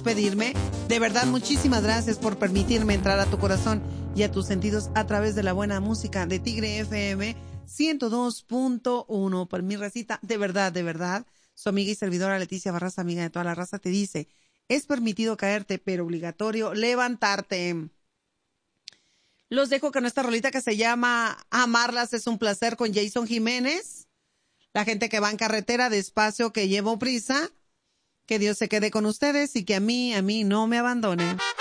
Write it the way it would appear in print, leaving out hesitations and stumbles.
despedirme. De verdad, muchísimas gracias por permitirme entrar a tu corazón y a tus sentidos a través de la buena música de Tigre FM 102.1. Por mi racita, de verdad, su amiga y servidora Leticia Barraza, amiga de toda la raza, te dice, es permitido caerte, pero obligatorio levantarte. Los dejo con esta rolita que se llama Amarlas es un placer con Jason Jiménez. La gente que va en carretera, despacio, que llevo prisa. Que Dios se quede con ustedes y que a mí no me abandone.